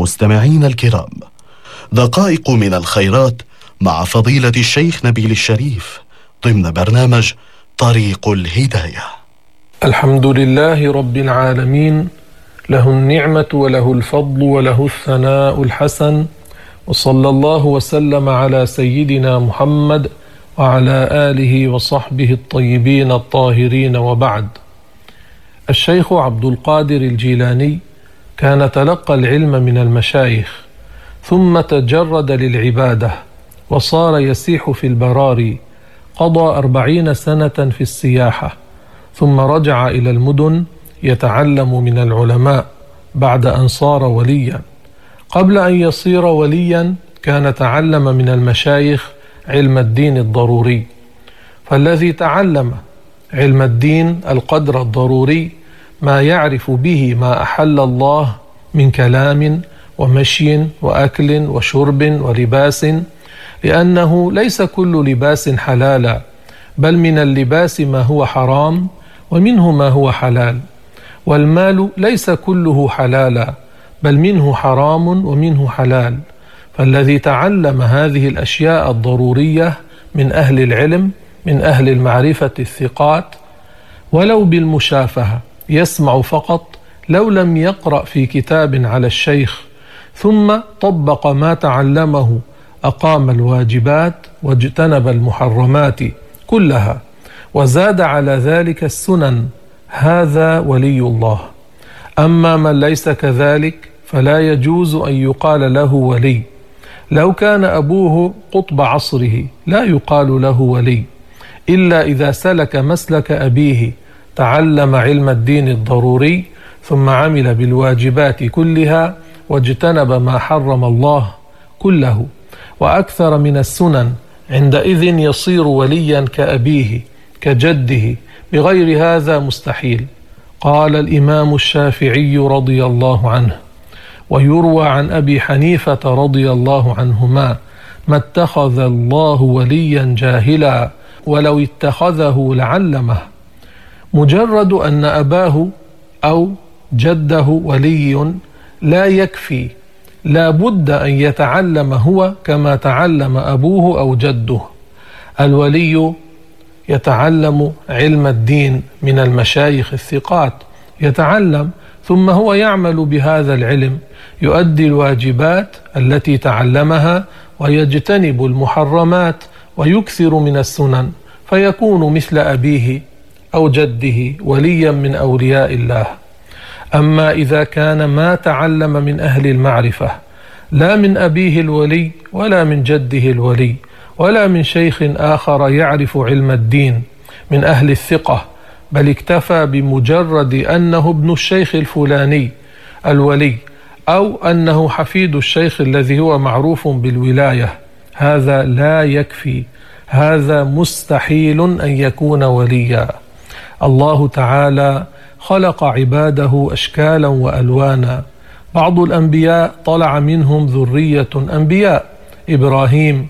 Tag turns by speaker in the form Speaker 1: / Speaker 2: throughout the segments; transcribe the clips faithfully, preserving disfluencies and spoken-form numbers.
Speaker 1: مستمعين الكرام، دقائق من الخيرات مع فضيلة الشيخ نبيل الشريف ضمن برنامج طريق الهداية.
Speaker 2: الحمد لله رب العالمين، له النعمة وله الفضل وله الثناء الحسن، وصلى الله وسلم على سيدنا محمد وعلى آله وصحبه الطيبين الطاهرين، وبعد. الشيخ عبد القادر الجيلاني كان تلقى العلم من المشايخ، ثم تجرد للعبادة وصار يسيح في البراري. قضى أربعين سنة في السياحة، ثم رجع إلى المدن يتعلم من العلماء بعد أن صار وليا. قبل أن يصير وليا كان تعلم من المشايخ علم الدين الضروري، فالذي تعلم علم الدين القدر الضروري ما يعرف به ما أحل الله من كلام ومشي وأكل وشرب ولباس، لأنه ليس كل لباس حلالا، بل من اللباس ما هو حرام ومنه ما هو حلال. والمال ليس كله حلالا، بل منه حرام ومنه حلال. فالذي تعلم هذه الأشياء الضرورية من أهل العلم، من أهل المعرفة الثقات، ولو بالمشافهة يسمع فقط، لو لم يقرأ في كتاب على الشيخ ثم طبق ما تعلمه، أقام الواجبات واجتنب المحرمات كلها، وزاد على ذلك السنن، هذا ولي الله. أما من ليس كذلك فلا يجوز أن يقال له ولي. لو كان أبوه قطب عصره لا يقال له ولي، إلا إذا سلك مسلك أبيه، تعلم علم الدين الضروري ثم عمل بالواجبات كلها واجتنب ما حرم الله كله وأكثر من السنن، عندئذ يصير وليا كأبيه كجده. بغير هذا مستحيل. قال الإمام الشافعي رضي الله عنه، ويروى عن أبي حنيفة رضي الله عنهما: ما اتخذ الله وليا جاهلا، ولو اتخذه لعلمه. مجرد أن أباه أو جده ولي لا يكفي، لا بد أن يتعلم هو كما تعلم أبوه أو جده. الولي يتعلم علم الدين من المشايخ الثقات، يتعلم ثم هو يعمل بهذا العلم، يؤدي الواجبات التي تعلمها ويجتنب المحرمات ويكثر من السنن، فيكون مثل أبيه أو جده وليا من أولياء الله. أما إذا كان ما تعلم من أهل المعرفة، لا من أبيه الولي ولا من جده الولي ولا من شيخ آخر يعرف علم الدين من أهل الثقة، بل اكتفى بمجرد أنه ابن الشيخ الفلاني الولي، أو أنه حفيد الشيخ الذي هو معروف بالولاية، هذا لا يكفي، هذا مستحيل أن يكون وليا. الله تعالى خلق عباده أشكالا وألوانا. بعض الأنبياء طلع منهم ذرية أنبياء، إبراهيم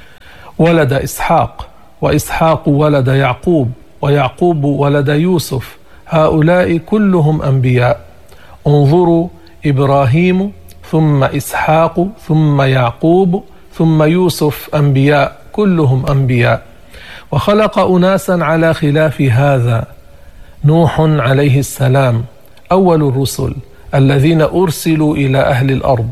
Speaker 2: ولد إسحاق، وإسحاق ولد يعقوب، ويعقوب ولد يوسف، هؤلاء كلهم أنبياء. انظروا، إبراهيم ثم إسحاق ثم يعقوب ثم يوسف، أنبياء كلهم أنبياء. وخلق أناسا على خلاف هذا. نوح عليه السلام أول الرسل الذين أرسلوا إلى أهل الأرض.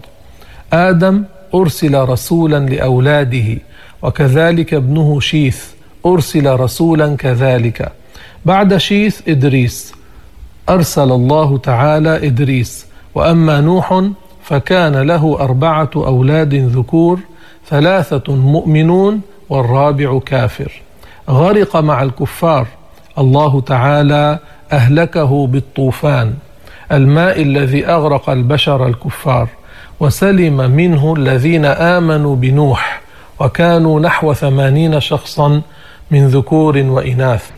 Speaker 2: آدم أرسل رسولا لأولاده، وكذلك ابنه شيث أرسل رسولا كذلك. بعد شيث إدريس، أرسل الله تعالى إدريس. وأما نوح فكان له أربعة أولاد ذكور، ثلاثة مؤمنون والرابع كافر، غرق مع الكفار. الله تعالى أهلكه بالطوفان، الماء الذي أغرق البشر الكفار، وسلم منه الذين آمنوا بنوح، وكانوا نحو ثمانين شخصا من ذكور وإناث.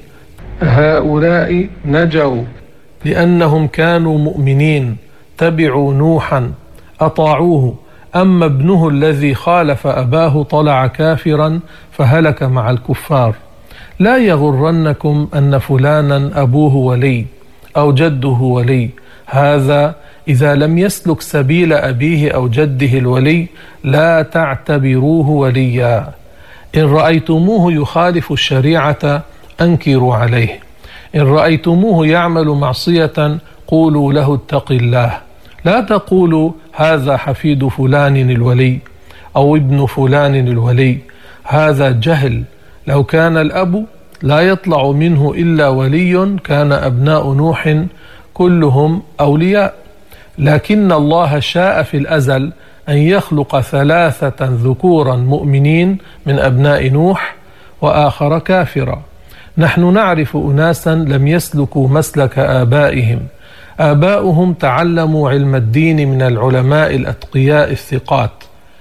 Speaker 2: هؤلاء نجوا لأنهم كانوا مؤمنين، تبعوا نوحا أطاعوه. أما ابنه الذي خالف أباه طلع كافرا فهلك مع الكفار. لا يغرنكم أن فلانا أبوه ولي أو جده ولي، هذا إذا لم يسلك سبيل أبيه أو جده الولي لا تعتبروه وليا. إن رأيتموه يخالف الشريعة أنكروا عليه. إن رأيتموه يعمل معصية قولوا له اتق الله. لا تقولوا هذا حفيد فلان الولي أو ابن فلان الولي، هذا جهل. لو كان الأب لا يطلع منه إلا ولي كان أبناء نوح كلهم أولياء، لكن الله شاء في الأزل أن يخلق ثلاثة ذكورا مؤمنين من أبناء نوح وآخر كافرا. نحن نعرف أناسا لم يسلكوا مسلك آبائهم. آباؤهم تعلموا علم الدين من العلماء الأتقياء الثقات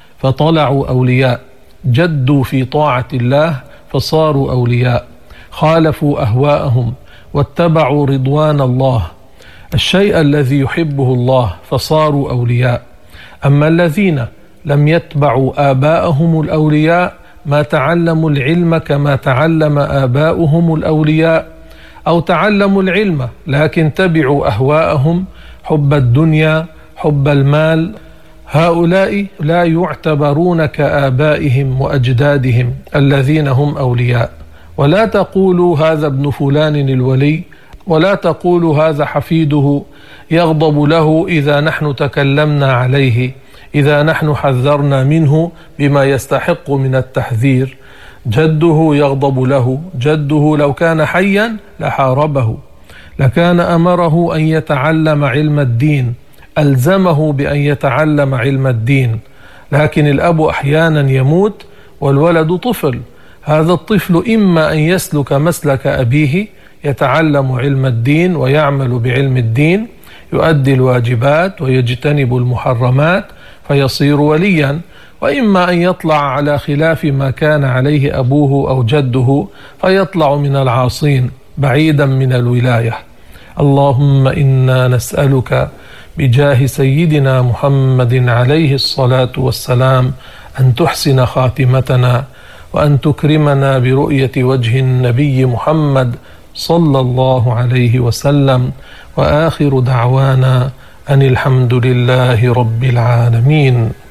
Speaker 2: فطلعوا أولياء، جدوا في طاعة الله فصاروا أولياء، خالفوا أهواءهم واتبعوا رضوان الله، الشيء الذي يحبه الله، فصاروا أولياء. أما الذين لم يتبعوا آباءهم الأولياء ما تعلموا العلم كما تعلم آباؤهم الأولياء، أو تعلموا العلم لكن تبعوا أهواءهم، حب الدنيا، حب المال. هؤلاء لا يعتبرون كآبائهم وأجدادهم الذين هم أولياء. ولا تقولوا هذا ابن فلان الولي، ولا تقولوا هذا حفيده يغضب له إذا نحن تكلمنا عليه، إذا نحن حذرنا منه بما يستحق من التحذير. جده يغضب له، جده لو كان حيا لحاربه، لكان أمره أن يتعلم علم الدين، ألزمه بأن يتعلم علم الدين. لكن الأب أحيانا يموت والولد طفل، هذا الطفل إما أن يسلك مسلك أبيه يتعلم علم الدين ويعمل بعلم الدين، يؤدي الواجبات ويجتنب المحرمات فيصير وليا، وإما أن يطلع على خلاف ما كان عليه أبوه أو جده فيطلع من العاصين بعيدا من الولاية. اللهم إنا نسألك بجاه سيدنا محمد عليه الصلاة والسلام أن تحسن خاتمتنا، وأن تكرمنا برؤية وجه النبي محمد صلى الله عليه وسلم. وآخر دعوانا أن الحمد لله رب العالمين.